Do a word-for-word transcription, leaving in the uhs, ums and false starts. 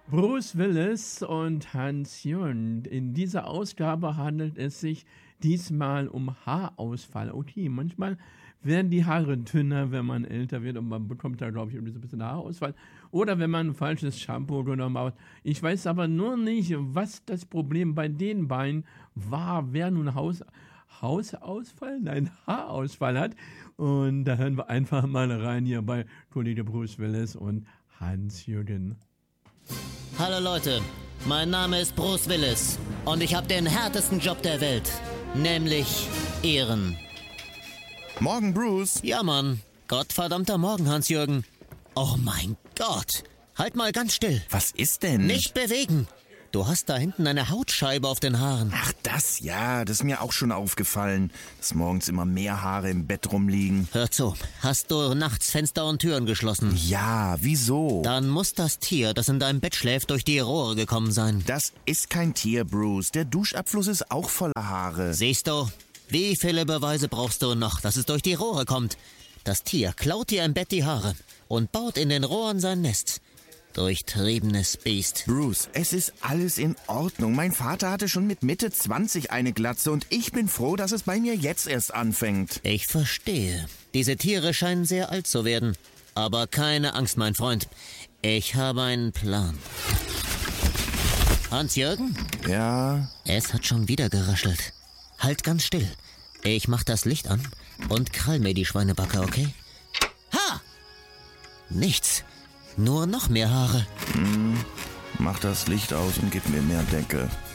Bruce Willis und Hans-Jörn. In dieser Ausgabe handelt es sich diesmal um Haarausfall. Okay, manchmal werden die Haare dünner, wenn man älter wird und man bekommt da, glaube ich, irgendwie so ein bisschen Haarausfall. Oder wenn man ein falsches Shampoo genommen hat. Ich weiß aber nur nicht, was das Problem bei den beiden war, wer nun Haus, Hausausfall, nein, Haarausfall hat. Und da hören wir einfach mal rein hier bei Kollege Bruce Willis und Hans-Jürgen. Hallo Leute, mein Name ist Bruce Willis und ich habe den härtesten Job der Welt, nämlich Ehren. Morgen, Bruce. Ja, Mann. Gottverdammter Morgen, Hans-Jürgen. Oh mein Gott. Halt mal ganz still. Was ist denn? Nicht bewegen. Du hast da hinten eine Hautscheibe auf den Haaren. Ach, das, ja, das ist mir auch schon aufgefallen, dass morgens immer mehr Haare im Bett rumliegen. Hör zu, hast du nachts Fenster und Türen geschlossen? Ja, wieso? Dann muss das Tier, das in deinem Bett schläft, durch die Rohre gekommen sein. Das ist kein Tier, Bruce. Der Duschabfluss ist auch voller Haare. Siehst du? Wie viele Beweise brauchst du noch, dass es durch die Rohre kommt? Das Tier klaut dir im Bett die Haare und baut in den Rohren sein Nest. Durchtriebenes Biest. Bruce, es ist alles in Ordnung. Mein Vater hatte schon mit Mitte zwanzig eine Glatze und ich bin froh, dass es bei mir jetzt erst anfängt. Ich verstehe. Diese Tiere scheinen sehr alt zu werden. Aber keine Angst, mein Freund. Ich habe einen Plan. Hans-Jürgen? Ja? Es hat schon wieder geraschelt. Halt ganz still. Ich mach das Licht an und krall mir die Schweinebacke, okay? Ha! Nichts. Nur noch mehr Haare. Hm, mach das Licht aus und gib mir mehr Decke.